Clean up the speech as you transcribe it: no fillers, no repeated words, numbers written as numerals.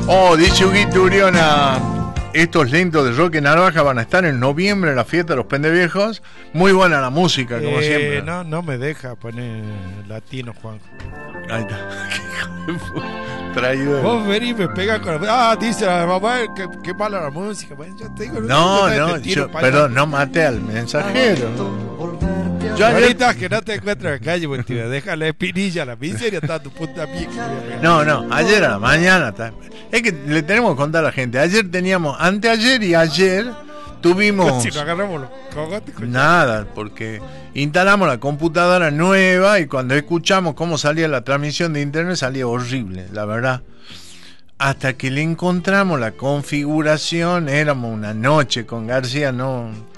Oh, dice Huguito Uriona, estos lentos de Roque Narvaja van a estar en noviembre en la fiesta de los pendeviejos. Muy buena la música, como siempre. No me deja poner latino, Juanjo. Ahí está. Traído. Vos venís y me pegás con dice la mamá, qué mala la música. Bueno, yo te digo, perdón, no maté al mensajero. Yo ahorita que no te encuentro en la calle, pues tío, déjale espinilla a la miseria, está tu puta pica. No, ayer a la mañana. Es que le tenemos que contar a la gente. Ayer teníamos, anteayer y ayer tuvimos. Si no agarramos los cogotes, nada, porque instalamos la computadora nueva y cuando escuchamos cómo salía la transmisión de internet salía horrible, la verdad. Hasta que le encontramos la configuración, éramos una noche con García, no